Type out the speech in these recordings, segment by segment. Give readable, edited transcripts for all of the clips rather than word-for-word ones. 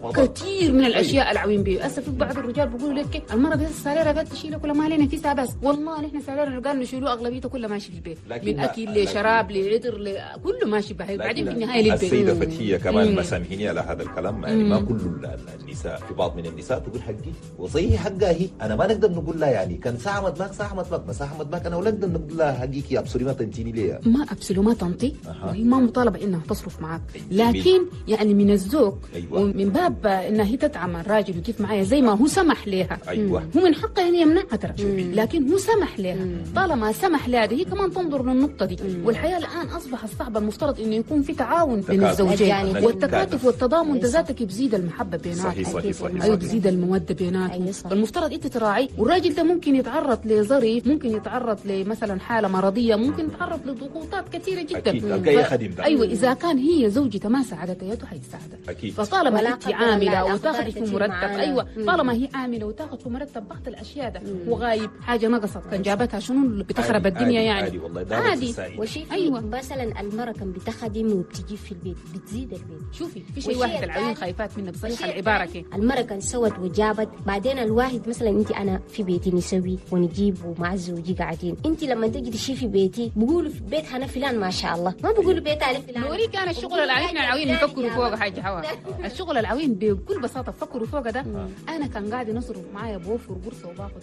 كثير من الاشياء العوين بيه. هسه في بعض الرجال بيقولوا لك المرأة بس ساليرة قد تشيله كل ما علينا كيسها بس. والله نحن ساليرة قال نشيلوه اغلبيته كله ماشي في البيت، من اكل لشراب لعطر كله ماشي بحي. بعدين في النهايه للبيت. السيده فتحيه كمان مسامحيني على هذا الكلام، يعني ما كل النساء، في بعض من النساء تقول حقي وصحيح حقها هي، انا ما نقدر نقول لها يعني كان ساعه مدماك ساعه مدماك مساحه مدماك، انا ولا نقدر نقول لها حقيقي يا ابصري ما تنتيني ليه، ما ابصري ما تنطي وهي ما مطالبه انها تصرف معك. لكن يعني من الذوق ومن باب انها هي تدعم الراجل وكيف معايا زي ما هو سمح لها. هو من حقها ان يمنعها ترى، لكن هو سمح لها. طالما سمح لها هي كمان تنظر للنقطه دي. والحياه الان اصبحت صعبه، المفترض انه يكون في تعاون بين الزوجين والتكاتف والتضامن، ذاتك بيزيد المحبه بيناتهم. صحيح ايوه بيزيد الموده بيناتهم. فالمفترض انت تراعي. والراجل ده ممكن يتعرض لظرف، ممكن يتعرض لمثلا حاله مرضيه، ممكن يتعرض لضغوطات كثيره جدا. ايوه اذا كان هي زوجته ما ساعدته يده حيساعدها. فطالما انت عامله وتاخذي في مرتب، ايوه طالما هي عامله وتاخذ في مرتب بعض الاشياء ده وغايب حاجه نقصت كان جابتها شنو بتخرب الدنيا يعني عادي. ايوه مثلا المراه كان بتخدم وبتجيب في البيت بتزيد البيت. شوفي في شيء واحد العيون خايفات منه بصريح العباره كده. المراه كان سوت وجابت، بعدين الواحد مثلا انت انا في بيتي نسوي ونجيب ومع زوجي قاعدين، انت لما تجي تشي في بيتي بقولوا في بيت انا فلان ما شاء الله، ما بقولوا بيت على فلان. نوري كان الشغل العوين يفكروا فوق حاجه حوا. الشغل العوين بكل بساطه فكروا فوق ده. انا كان قاعد نصرف معايا بوفر قرصه وباخذ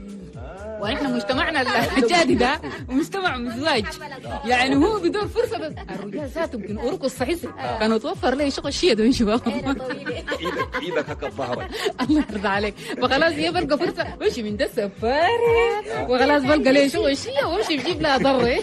ونحن مجتمعنا الجادي ده مجتمع مزواج، يعني هو بدون فرصه. بس الرجال ذاته يمكن ارقص صحيح كانوا توفر لي شغل شيء ده يمشي باخذ ايدك هكا ظهرك الله يرضى عليك. فخلاص هي بلقى فرصه وامشي من ده سفاره وخلاص بلقى لي شغل شيء وامشي بجيب لها ضره.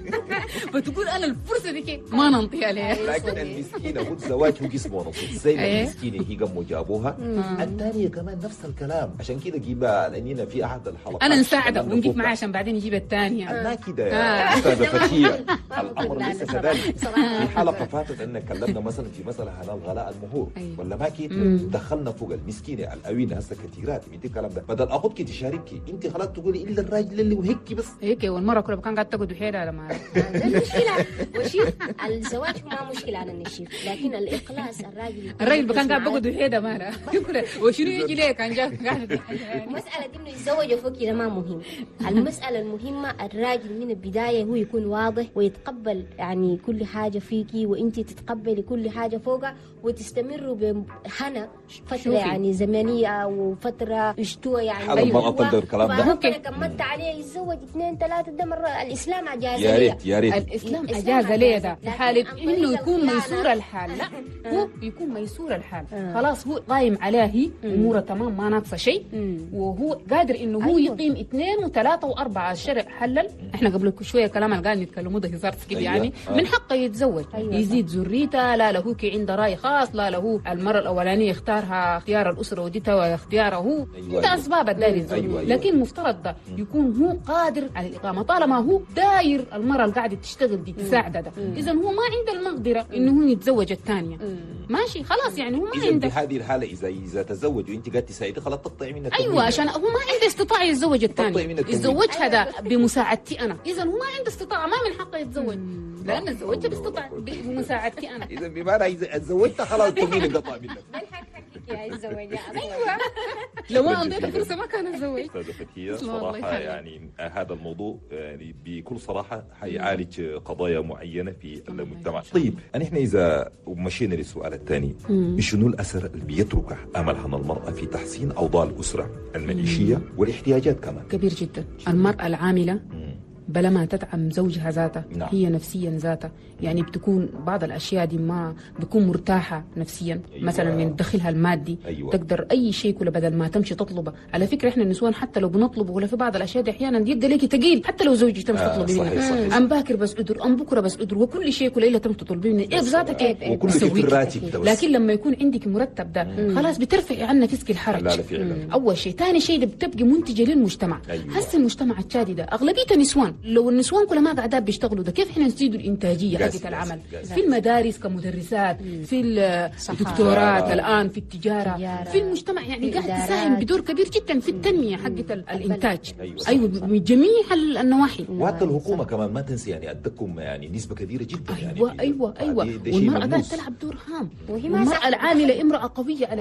فتقول انا الفرصه دي كيف ما ننطي عليها. لكن المسكينه هو الزواج هو جسمه نصيب زي ما المسكينه هي قاموا جابوها، الثانيه كمان نفس الكلام. عشان كده جيبها لاننا في احد الحلقات انا نساعده ونجيب معاه عشان بعدين يجيب الثانيه. ما كده يا استاذه فتيه، الامر ليس كذلك. في حلقه فاتت ان تكلمنا مثلا في مساله هنا الغلاء المهور ولا ما كده، دخلنا فوق المسكينه الأوينة هسه كثيرات من الكلام ده. بدل اخذك تشاركي انت خلاص تقولي الا الراجل اللي وهيك بس هيك. والمره كلها كان قاعد تقعد وحيدها لما المشكله وشيف الزواج ما مشكله على النشيف، لكن الاخلاص الراجل كان قاعد بقعد وحيدها مالها وشنو يجي ليه كان قاعد مساله انه يتزوجوا فوق كده ما مهم. المسألة المهمة الراجل من البداية هو يكون واضح ويتقبل يعني كل حاجة فيكي وانت تتقبلي كل حاجة فوقها وتستمروا بهنا فترة يعني زمنية وفترة اشتوى يعني. أيوة. ما أقدر الكلام ده. ممكن كملت عليه يتزوج 2 3 ده مرة. الإسلام أجاز يا ريت يا ريت الإسلام أجاز ليه ده في حالة إنه يكون ميسور الحال. لا هو يكون ميسور الحال خلاص هو قايم عليه هي أموره تمام ما ناقصة شيء وهو قادر إنه هو يقيم 2 و3 و4. الشرع حلل. احنا قبل شويه كلام قاعد نتكلموا ده هزار كده يعني من حقه يتزوج يزيد ذريته. لا له كي عنده راي خاص، لا له المره الاولانيه اختارها اختيار الاسره وديتها واختياره هو ده اسباب الداير يتزوج. لكن مفترض ده يكون هو قادر على الاقامه طالما هو داير المره اللي قاعده تشتغل دي تساعده ده. اذا هو ما عنده المقدره انه هو يتزوج الثانيه ماشي خلاص يعني هو ما عنده. في هذه الحاله اذا تزوج وانت قاعده تساعدي خلاص تقطعي منها. ايوه عشان هو ما عنده استطاعه يتزوج الثانيه، يتزوجها ده بمساعدتي انا. اذا هو ما عنده استطاعه ما من حقه يتزوج لان تزوجت بمساعدتي انا. اذا بمعنى اذا تزوجتها خلاص تمين انقطع منك. ايوه لو ما انطيته فرصه ما كان اتزوج. استاذه فتيه صراحه يعني هذا الموضوع يعني بكل صراحه حيعالج قضايا معينه في المجتمع. طيب نحن اذا مشينا للسؤال الثاني، شنو الاثر اللي بيتركه املها المراه في تحسين اوضاع الاسره المعيشيه والاحتياجات كمان؟ كبير جدا. المراه العامله بلا ما تدعم زوجها ذاته هي نفسيا ذاته يعني بتكون بعض الاشياء دي ما بتكون مرتاحه نفسيا. مثلا من دخلها المادي تقدر اي شيء كله بدل ما تمشي تطلبه. على فكره احنا النسوان حتى لو بنطلبه ولا في بعض الاشياء دي احيانا يبقى لك ثقيل حتى لو زوجك تمشي تطلبي منه ام باكر بس ادر ام بكره بس ادر وكل شيء كله الا تمشي تطلبي منه ايه بذاتك ايه تسوي. لكن لما يكون عندك مرتب ده خلاص بترفعي عن نفسك الحرج. اول شيء. ثاني شيء بتبقي منتجه للمجتمع. هسه المجتمع الشادي ده اغلبيته نسوان. لو النسوان كل ما قاعدات بيشتغلوا ده كيف احنا نزيدوا الانتاجيه حقت العمل في المدارس كمدرسات في الدكتورات الان في التجاره في المجتمع يعني قاعد تساهم بدور كبير جدا في التنميه حقت الانتاج. ايوه من جميع النواحي. وحتى الحكومه كمان ما تنسي يعني ادكم يعني نسبه كبيره جدا. ايوه يعني ايوه والمراه قاعده تلعب دور هام. والمراه العامله امراه قويه على